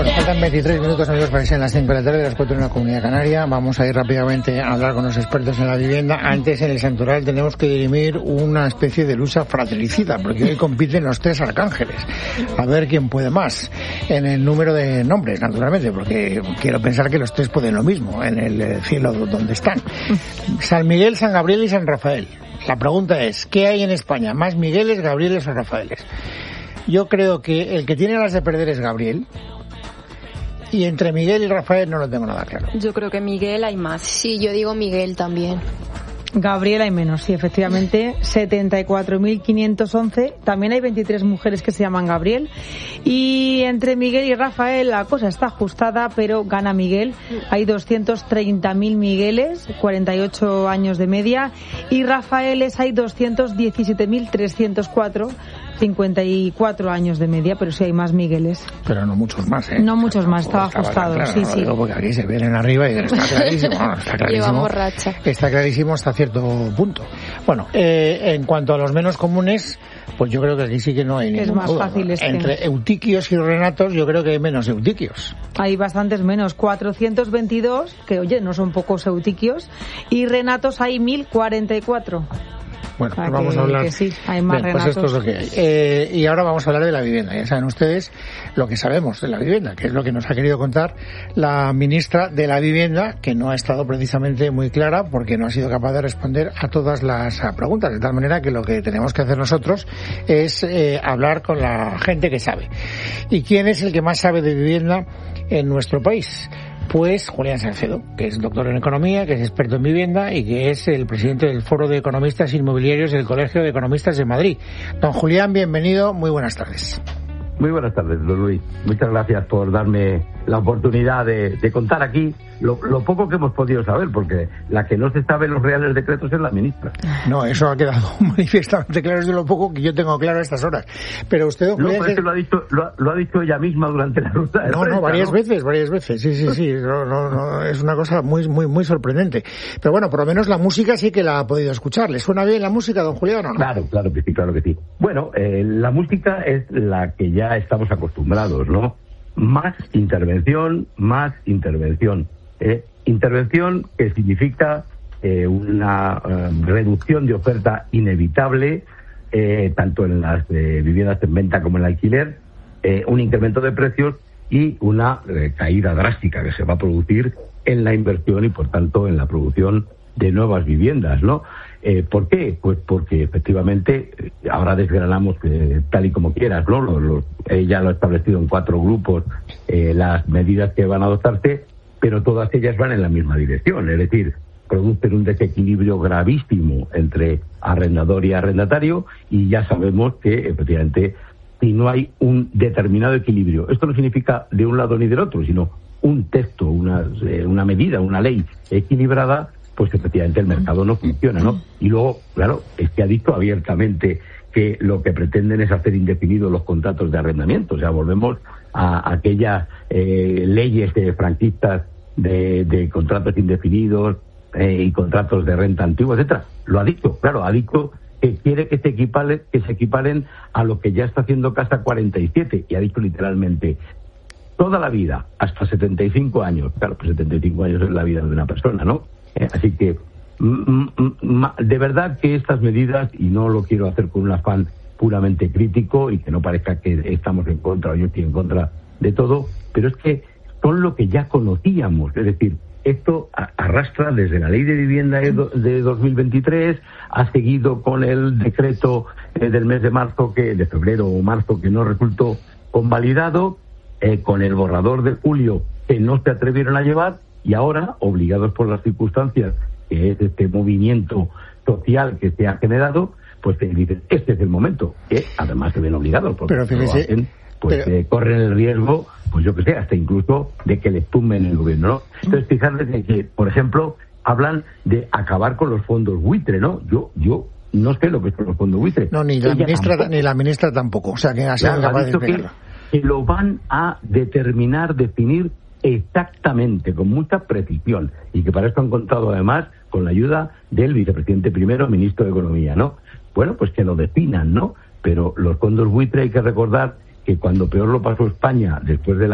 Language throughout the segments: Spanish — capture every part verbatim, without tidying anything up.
Bueno, faltan veintitrés minutos, amigos, para que sean las cinco de la tarde, las cuatro en la Comunidad Canaria. Vamos a ir rápidamente a hablar con los expertos en la vivienda. Antes, en el Santoral, tenemos que dirimir una especie de lucha fratricida, porque hoy compiten los tres arcángeles. A ver quién puede más. En el número de nombres, naturalmente, porque quiero pensar que los tres pueden lo mismo en el cielo donde están. San Miguel, San Gabriel y San Rafael. La pregunta es, ¿qué hay en España? ¿Más Migueles, Gabrieles o Rafaeles? Yo creo que el que tiene las de perder es Gabriel. Y entre Miguel y Rafael no lo tengo nada claro. Yo creo que Miguel hay más. Sí, yo digo Miguel también. Gabriel hay menos, sí, efectivamente, setenta y cuatro mil quinientos once. También hay veintitrés mujeres que se llaman Gabriel. Y entre Miguel y Rafael la cosa está ajustada, pero gana Miguel. Hay doscientos treinta mil Migueles, cuarenta y ocho años de media. Y Rafaeles hay doscientos diecisiete mil trescientos cuatro, cincuenta y cuatro años de media, pero sí hay más Migueles. Pero no muchos más, ¿eh? No muchos más, estaba ajustado, claro, sí, no sí. Digo porque aquí se vienen arriba y está clarísimo, no, está clarísimo. Llevamos racha. Está clarísimo hasta cierto punto. Bueno, eh, en cuanto a los menos comunes, pues yo creo que aquí sí que no hay ningún Es más duda, fácil ¿no? este. Entre eutiquios y renatos yo creo que hay menos eutiquios. Hay bastantes menos, cuatrocientos veintidós, que oye, no son pocos eutiquios, y renatos hay mil cuarenta y cuatro. Bueno, O sea, pues vamos que, a hablar. que sí, hay más Bien, pues renatos. esto es lo que hay. Eh, y ahora vamos a hablar de la vivienda. Ya saben ustedes lo que sabemos de la vivienda, que es lo que nos ha querido contar la ministra de la Vivienda, que no ha estado precisamente muy clara porque no ha sido capaz de responder a todas las preguntas. De tal manera que lo que tenemos que hacer nosotros es eh, hablar con la gente que sabe. ¿Y quién es el que más sabe de vivienda en nuestro país? Pues Julián Salcedo, que es doctor en economía, que es experto en vivienda y que es el presidente del Foro de Economistas Inmobiliarios del Colegio de Economistas de Madrid. Don Julián, bienvenido, muy buenas tardes. Muy buenas tardes, don Luis. Muchas gracias por darme la oportunidad de, de contar aquí lo, lo poco que hemos podido saber, porque la que no se sabe los reales decretos es la ministra. No, eso ha quedado manifiestamente claro, es de lo poco que yo tengo claro a estas horas. Pero usted, don Julián... No, pero es que lo ha dicho, lo ha, lo ha dicho ella misma durante la ruta de No, prensa, no, varias ¿no? veces, varias veces, sí, sí, sí, no, no, no, es una cosa muy, muy, muy sorprendente. Pero bueno, por lo menos la música sí que la ha podido escuchar. ¿Le suena bien la música, don Julián, o no? Claro, claro que sí, claro que sí. Bueno, eh, la música es la que ya estamos acostumbrados, ¿no? Más intervención, más intervención. Eh, intervención que significa eh, una eh, reducción de oferta inevitable, eh, tanto en las eh, viviendas en venta como en el alquiler, eh, un incremento de precios y una eh, caída drástica que se va a producir en la inversión y, por tanto, en la producción de nuevas viviendas, ¿no? Eh, ¿Por qué? Pues porque efectivamente, ahora desgranamos eh, tal y como quieras, ¿no? Los, los, ella lo ha establecido en cuatro grupos, eh, las medidas que van a adoptarse, pero todas ellas van en la misma dirección, es decir, producen un desequilibrio gravísimo entre arrendador y arrendatario, y ya sabemos que efectivamente si no hay un determinado equilibrio, esto no significa de un lado ni del otro, sino un texto, una, eh, una medida, una ley equilibrada, pues efectivamente el mercado no funciona, ¿no? Y luego, claro, es que ha dicho abiertamente que lo que pretenden es hacer indefinidos los contratos de arrendamiento. O sea, volvemos a aquellas eh, leyes de franquistas de, de contratos indefinidos eh, y contratos de renta antigua, etcétera. Lo ha dicho, claro, ha dicho que quiere que se equiparen, que se equiparen a lo que ya está haciendo Casa cuarenta y siete, y ha dicho literalmente toda la vida, hasta setenta y cinco años. Claro, pues setenta y cinco años es la vida de una persona, ¿no? Eh, así que, m- m- de verdad que estas medidas, y no lo quiero hacer con un afán puramente crítico y que no parezca que estamos en contra o yo estoy en contra de todo, pero es que son lo que ya conocíamos, es decir, esto a- arrastra desde la Ley de Vivienda de, do- de dos mil veintitrés, ha seguido con el decreto eh, del mes de marzo, que de febrero o marzo, que no resultó convalidado, eh, con el borrador de julio que no se atrevieron a llevar, y ahora, obligados por las circunstancias, que es este movimiento social que se ha generado, pues te dicen, este es el momento, que además se ven obligados, porque pero fíjese, lo hacen, pues pero... eh, corren el riesgo, pues yo que sé, hasta incluso de que les tumben el gobierno, ¿no? Entonces, fijarles en que, por ejemplo, hablan de acabar con los fondos buitre, ¿no? Yo, yo no sé lo que son los fondos buitre. No, ni la Ella ministra tampoco. ni la ministra tampoco, o sea, que ha sido Claro, capaz ha de dicho que, explicarlo. que lo van a determinar, definir exactamente, con mucha precisión, y que para esto han contado además con la ayuda del vicepresidente primero, ministro de Economía, ¿no? Bueno, pues que lo definan, ¿no? Pero los fondos buitre hay que recordar que cuando peor lo pasó España después de la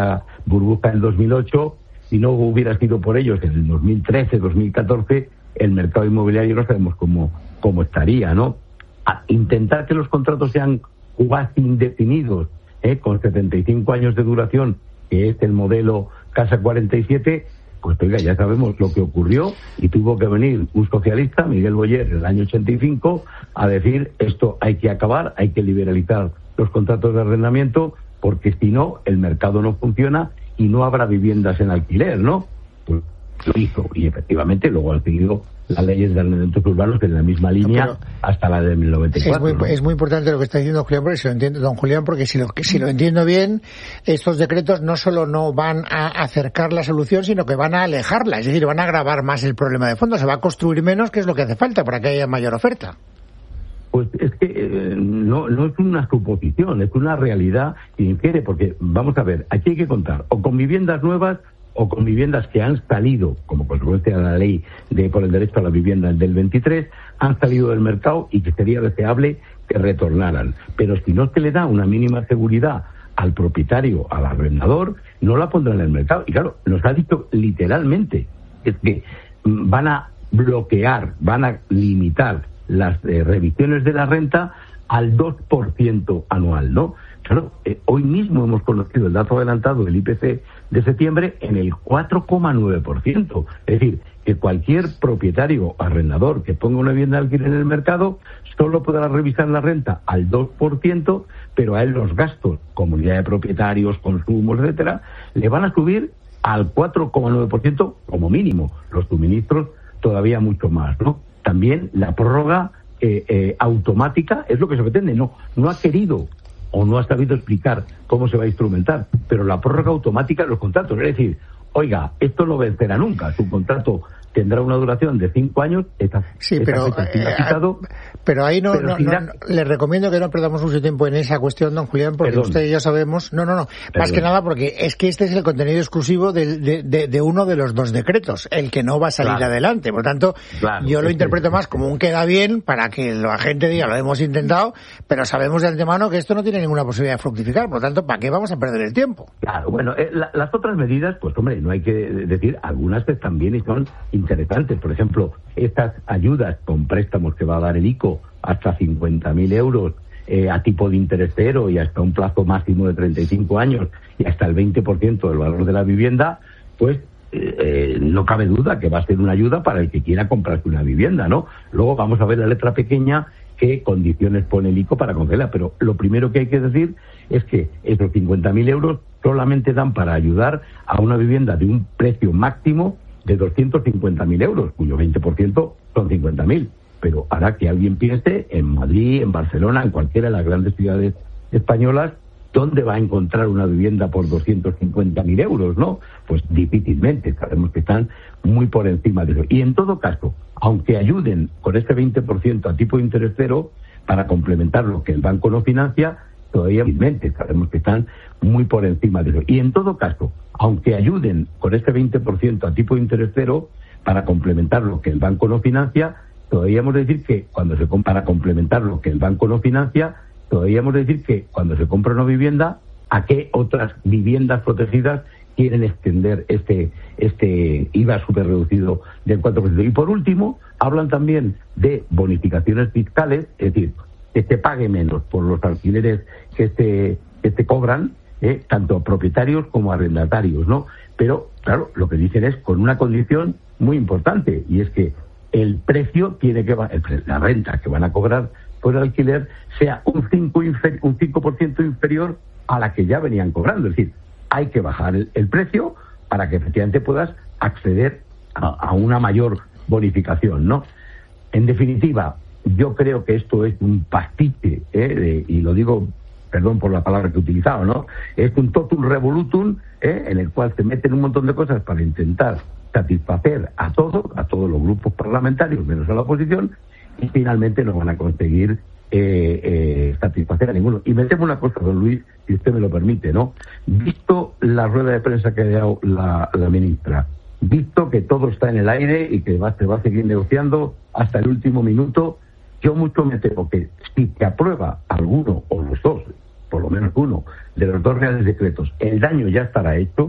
burbuja en dos mil ocho, si no hubiera sido por ellos en el dos mil trece, dos mil catorce, el mercado inmobiliario no sabemos cómo, cómo estaría, ¿no? A intentar que los contratos sean cuasi indefinidos, ¿eh? con setenta y cinco años de duración, que es el modelo Casa cuarenta y siete, pues oiga, ya sabemos lo que ocurrió y tuvo que venir un socialista, Miguel Boyer, en el año ochenta y cinco, a decir esto hay que acabar, hay que liberalizar los contratos de arrendamiento, porque si no, el mercado no funciona y no habrá viviendas en alquiler, ¿no? Pues lo hizo, y efectivamente luego han seguido las leyes de arrendamientos urbanos en la misma línea no, hasta la de mil novecientos noventa y cuatro. Es muy, ¿no? es muy importante lo que está diciendo Julián, porque si lo entiendo, don Julián, porque si lo, si lo entiendo bien, estos decretos no solo no van a acercar la solución, sino que van a alejarla, es decir, van a agravar más el problema de fondo, se va a construir menos, que es lo que hace falta para que haya mayor oferta. Pues es que eh, no, no es una suposición, es una realidad que infiere, porque vamos a ver, aquí hay que contar o con viviendas nuevas o con viviendas que han salido, como consecuencia de la ley de por el derecho a la vivienda del veintitrés, han salido del mercado y que sería deseable que retornaran. Pero si no se le da una mínima seguridad al propietario, al arrendador, no la pondrán en el mercado. Y claro, nos ha dicho literalmente, es que van a bloquear, van a limitar las eh, revisiones de la renta al dos por ciento anual, ¿no? Claro, eh, hoy mismo hemos conocido el dato adelantado del I P C de septiembre en el cuatro coma nueve por ciento. Es decir, que cualquier propietario o arrendador que ponga una vivienda de alquiler en el mercado solo podrá revisar la renta al dos por ciento, pero a él los gastos, comunidad de propietarios, consumos, etcétera, le van a subir al cuatro coma nueve por ciento como mínimo. Los suministros todavía mucho más, ¿no? También la prórroga eh, eh, automática es lo que se pretende. No, no ha querido o no ha sabido explicar cómo se va a instrumentar, pero la prórroga automática de los contratos, es decir, oiga, esto no vencerá nunca, su contrato tendrá una duración de cinco años. Esta, sí, esta pero, eh, quitado, pero ahí no, pero no, si no, da... no, le recomiendo que no perdamos mucho tiempo en esa cuestión, don Julián, porque Perdón. usted y yo sabemos, no, no, no, Perdón. más que nada porque es que este es el contenido exclusivo de, de, de, de uno de los dos decretos, el que no va a salir claro. adelante. Por tanto, claro, yo lo interpreto más como un queda bien para que la gente diga lo hemos intentado, pero sabemos de antemano que esto no tiene ninguna posibilidad de fructificar. Por lo tanto, ¿para qué vamos a perder el tiempo? Claro, bueno, eh, la, las otras medidas, pues hombre, no hay que decir, algunas que también son interesantes. Por ejemplo, ejemplo, estas ayudas con préstamos que va a dar el I C O hasta cincuenta mil euros eh, a tipo de interés cero y hasta un plazo máximo de treinta y cinco años y hasta el veinte por ciento del valor de la vivienda, pues eh, no cabe duda que va a ser una ayuda para el que quiera comprarse una vivienda, ¿no? Luego vamos a ver la letra pequeña qué condiciones pone el I C O para concederla, pero lo primero que hay que decir es que esos cincuenta mil euros solamente dan para ayudar a una vivienda de un precio máximo de doscientos cincuenta mil euros, cuyo veinte por ciento son cincuenta mil. Pero hará que alguien piense en Madrid, en Barcelona, en cualquiera de las grandes ciudades españolas, ¿dónde va a encontrar una vivienda por doscientos cincuenta mil euros, no? Pues difícilmente, sabemos que están muy por encima de eso. Y en todo caso, aunque ayuden con este veinte por ciento a tipo de interés cero, para complementar lo que el banco no financia, todavía sabemos que están muy por encima de eso. Y en todo caso, aunque ayuden con este veinte por ciento a tipo de interés cero, para complementar lo que el banco no financia, todavía hemos de decir que cuando se compra, para complementar lo que el banco no financia, todavía hemos de decir que cuando se compra una vivienda, ¿a qué otras viviendas protegidas quieren extender este este I V A súper reducido del cuatro por ciento? Y por último, hablan también de bonificaciones fiscales, es decir, que se pague menos por los alquileres que se, que se cobran, eh, tanto propietarios como arrendatarios, ¿no? Pero, claro, lo que dicen es con una condición muy importante, y es que el precio tiene que, el, la renta que van a cobrar por el alquiler sea un cinco infer, un cinco por ciento inferior a la que ya venían cobrando. Es decir, hay que bajar el, el precio para que efectivamente puedas acceder a, a una mayor bonificación, ¿no? En definitiva, yo creo que esto es un pastiche, ¿eh? de, y lo digo, perdón por la palabra que he utilizado, ¿no? Es un totum revolutum, ¿eh? en el cual se meten un montón de cosas para intentar satisfacer a todos, a todos los grupos parlamentarios, menos a la oposición, y finalmente no van a conseguir eh, eh, satisfacer a ninguno. Y me temo una cosa, don Luis, si usted me lo permite, ¿no? Visto la rueda de prensa que ha dado la, la ministra, visto que todo está en el aire y que va, se va a seguir negociando hasta el último minuto, yo mucho me temo que si se aprueba alguno o los dos, por lo menos uno, de los dos reales decretos, el daño ya estará hecho,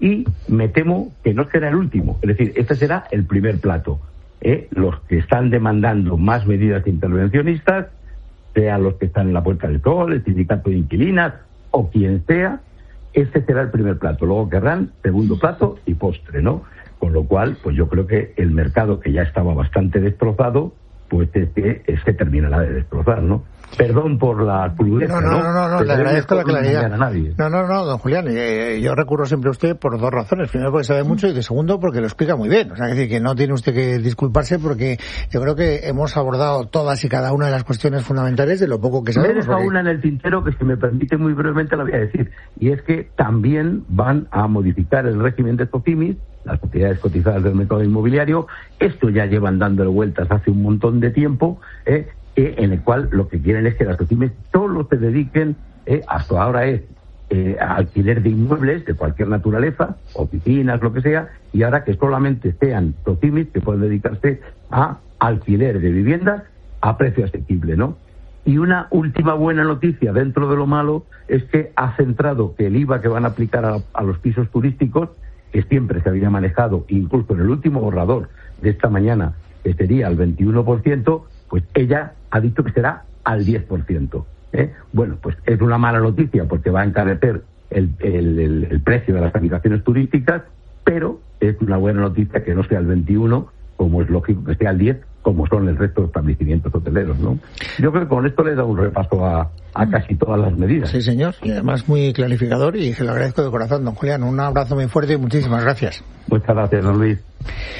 y me temo que no será el último. Es decir, este será el primer plato. ¿eh? Los que están demandando más medidas intervencionistas, sean los que están en la Puerta del Sol, el sindicato de inquilinas o quien sea, este será el primer plato. Luego querrán segundo plato y postre, ¿no? Con lo cual, pues yo creo que el mercado, que ya estaba bastante destrozado, pues es que se terminará de destrozar, ¿no? Perdón por la crudeza, no, no, no, no, no, le agradezco la claridad. No, no, no, don Julián, eh, yo recurro siempre a usted por dos razones. Primero, porque sabe mucho, y de segundo, porque lo explica muy bien. O sea, es decir, que no tiene usted que disculparse, porque yo creo que hemos abordado todas y cada una de las cuestiones fundamentales de lo poco que sabemos. Me deja porque... una en el tintero que, si me permite muy brevemente, la voy a decir. Y es que también van a modificar el régimen de SOCIMIS, las sociedades cotizadas del mercado inmobiliario. Esto ya llevan dándole vueltas hace un montón de tiempo, ¿eh? Eh, en el cual lo que quieren es que las SOCIMIS solo se dediquen, eh, hasta ahora es eh, a alquiler de inmuebles de cualquier naturaleza, oficinas, lo que sea, y ahora que solamente sean SOCIMIS que pueden dedicarse a alquiler de viviendas a precio asequible, ¿no? Y una última buena noticia dentro de lo malo es que ha centrado que el I V A que van a aplicar a, a los pisos turísticos, que siempre se había manejado, incluso en el último borrador de esta mañana, que sería al veintiuno por ciento, pues ella ha dicho que será al diez por ciento. ¿eh? Bueno, pues es una mala noticia porque va a encarecer el, el, el, el precio de las habitaciones turísticas, pero es una buena noticia que no sea el veintiuno, como es lógico que sea el diez, como son el resto de establecimientos hoteleros, ¿no? Yo creo que con esto le he dado un repaso a, a casi todas las medidas. Sí, señor, y además muy clarificador, y se lo agradezco de corazón, don Julián. Un abrazo muy fuerte y muchísimas gracias. Muchas gracias, don Luis.